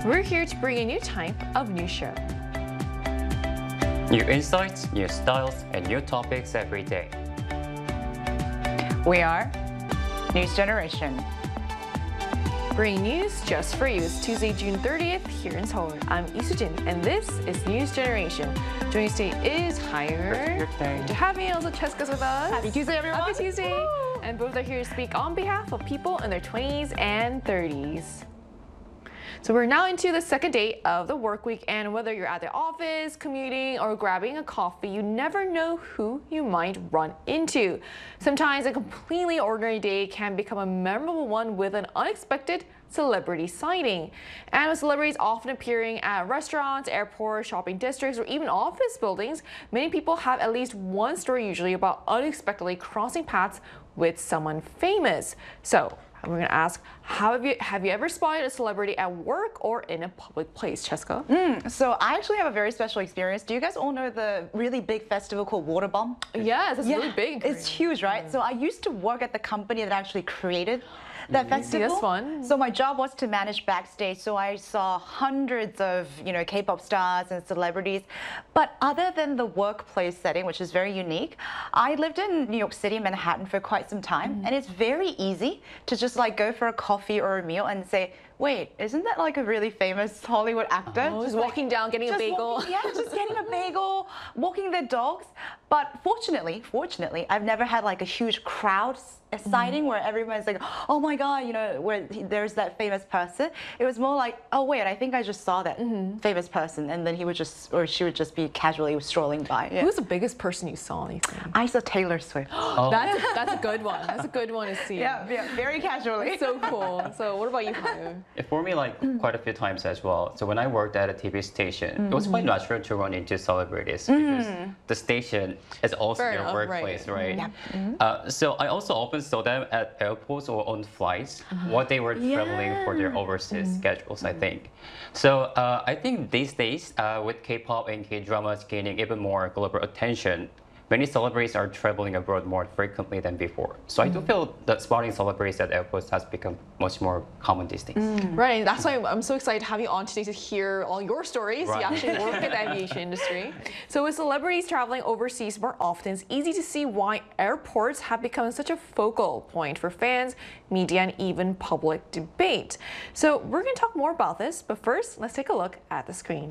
We're here to bring a new type of news show. New insights, new styles, and new topics every day. We are News Generation. Bringing news just for you. It's Tuesday, June 30th here in Seoul. I'm Lee Soo-jin, and this is News Generation. Joining us today is Hire. Good to have you, and also Cheska's with us. Happy Tuesday, everyone. Happy Tuesday. Woo! And both are here to speak on behalf of people in their 20s and 30s. So we're now into the second day of the work week, and whether you're at the office, commuting, or grabbing a coffee, you never know who you might run into. Sometimes a completely ordinary day can become a memorable one with an unexpected celebrity sighting. And with celebrities often appearing at restaurants, airports, shopping districts, or even office buildings, many people have at least one story usually about unexpectedly crossing paths with someone famous. So we're going to ask, have you ever spotted a celebrity at work or in a public place, Cheska? So I actually have a very special experience. Do you guys all know the really big festival called Water Bomb? Yes, it's really big. It's huge, right? So I used to work at the company that actually created that festival. That's fun. So my job was to manage backstage. So I saw hundreds of, K-pop stars and celebrities. But other than the workplace setting, which is very unique, I lived in New York City, Manhattan for quite some time. And it's very easy to just go for a coffee or a meal and say, wait, isn't that a really famous Hollywood actor? Just walking down, getting a bagel. Just getting a bagel, walking their dogs. But fortunately, I've never had a huge crowd sighting where everyone's like, oh my God, where there's that famous person. It was more like, oh wait, I think I just saw that famous person, and then he would just, or she would just be casually strolling by. Yeah. Who's the biggest person you saw, you think? I saw Taylor Swift. That's a good one. That's a good one to see. Yeah, very casually. So cool. So what about you, Hayo? For me, quite a few times as well. So when I worked at a TV station, it was quite natural to run into celebrities because the station is also their workplace, right? Yep. So I also often saw them at airports or on flights while they were traveling for their overseas schedules, I think. So I think these days, with K-pop and K-dramas gaining even more global attention, many celebrities are traveling abroad more frequently than before. So I do feel that spotting celebrities at airports has become much more common these days. Right, that's why I'm so excited to have you on today to hear all your stories. Right. You actually work in the aviation industry. So with celebrities traveling overseas more often, it's easy to see why airports have become such a focal point for fans, media, and even public debate. So we're going to talk more about this, but first, let's take a look at the screen.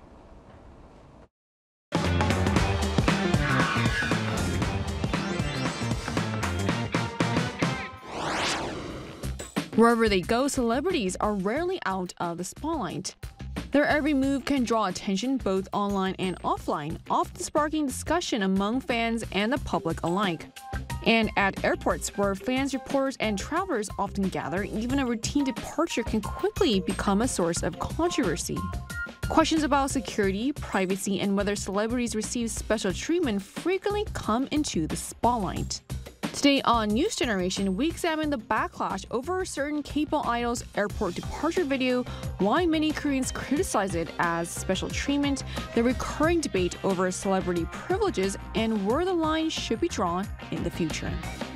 Wherever they go, celebrities are rarely out of the spotlight. Their every move can draw attention both online and offline, often sparking discussion among fans and the public alike. And at airports, where fans, reporters, and travelers often gather, even a routine departure can quickly become a source of controversy. Questions about security, privacy, and whether celebrities receive special treatment frequently come into the spotlight. Today on News Generation, we examine the backlash over a certain K-pop idol's airport departure video, why many Koreans criticize it as special treatment, the recurring debate over celebrity privileges, and where the line should be drawn in the future.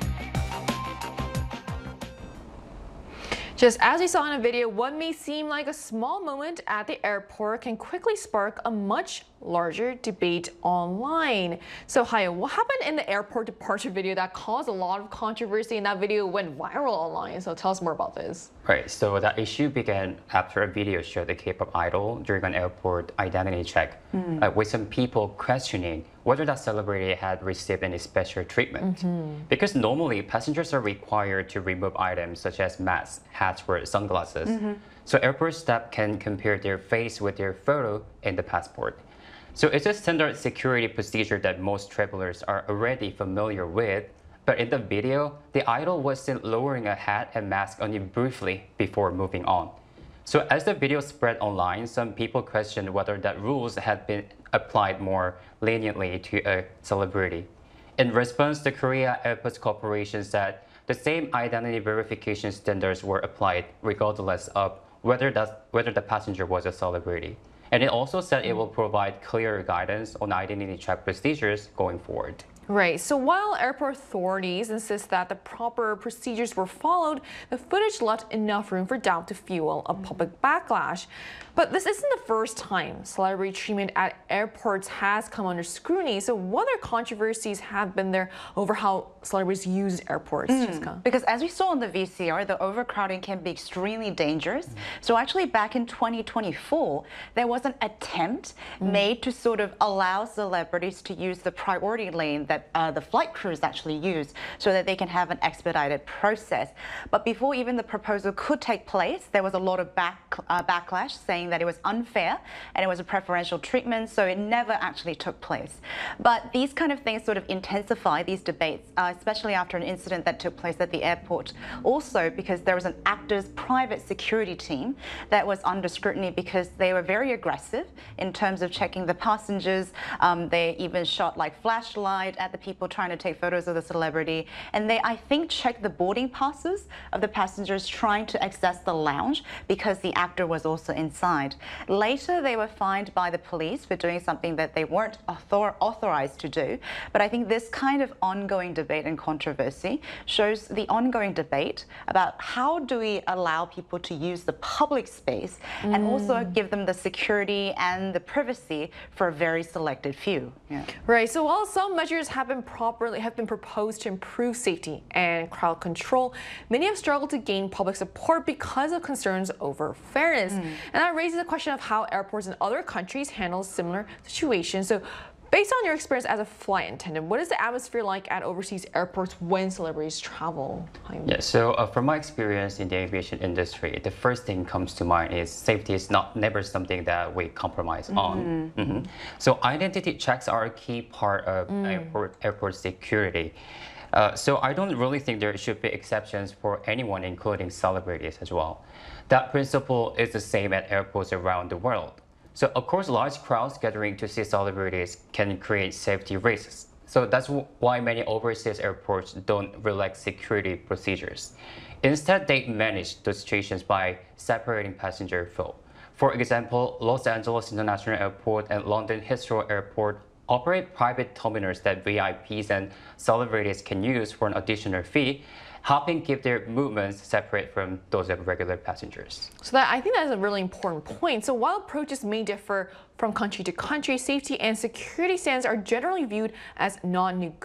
Just as we saw in a video, what may seem like a small moment at the airport can quickly spark a much larger debate online. So Hayo, what happened in the airport departure video that caused a lot of controversy and that video went viral online? So tell us more about this. Right, so that issue began after a video showed the K-pop idol during an airport identity check, with some people questioning whether that celebrity had received any special treatment. Because normally passengers are required to remove items such as masks, hats, or sunglasses. So airport staff can compare their face with their photo in the passport. So it's a standard security procedure that most travelers are already familiar with. But in the video, the idol was seen lowering a hat and mask only briefly before moving on. So as the video spread online, some people questioned whether that rules had been applied more leniently to a celebrity. In response, the Korea Airports Corporation said the same identity verification standards were applied regardless of whether the passenger was a celebrity. And it also said it will provide clear guidance on identity check procedures going forward. Right. So while airport authorities insist that the proper procedures were followed, the footage left enough room for doubt to fuel a public backlash. But this isn't the first time celebrity treatment at airports has come under scrutiny. So what other controversies have been there over how celebrities use airports, Jessica? Because as we saw in the VCR, the overcrowding can be extremely dangerous. So actually back in 2024, there was an attempt made to sort of allow celebrities to use the priority lane that the flight crews actually use so that they can have an expedited process. But before even the proposal could take place, there was a lot of backlash saying that it was unfair and it was a preferential treatment, so it never actually took place. But these kind of things sort of intensify these debates, especially after an incident that took place at the airport. Also because there was an actor's private security team that was under scrutiny because they were very aggressive in terms of checking the passengers. They even shot like flashlight at the people trying to take photos of the celebrity. And they, I think, checked the boarding passes of the passengers trying to access the lounge because the actor was also inside. Later, they were fined by the police for doing something that they weren't authorized to do. But I think this kind of ongoing debate and controversy shows the ongoing debate about how do we allow people to use the public space and also give them the security and the privacy for a very selected few. Yeah. Right. So while some measures have been proposed to improve safety and crowd control, many have struggled to gain public support because of concerns over fairness. And that raises the question of how airports in other countries handle similar situations. So based on your experience as a flight attendant, what is the atmosphere like at overseas airports when celebrities travel? Yeah, so from my experience in the aviation industry, the first thing comes to mind is safety is never something that we compromise on. So identity checks are a key part of airport security. So I don't really think there should be exceptions for anyone, including celebrities as well. That principle is the same at airports around the world. So of course, large crowds gathering to see celebrities can create safety risks. So that's why many overseas airports don't relax security procedures. Instead, they manage the situations by separating passenger flow. For example, Los Angeles International Airport and London Heathrow Airport operate private terminals that VIPs and celebrities can use for an additional fee, helping keep their movements separate from those of regular passengers. So I think that is a really important point. So while approaches may differ from country to country, safety and security standards are generally viewed as non-negotiable.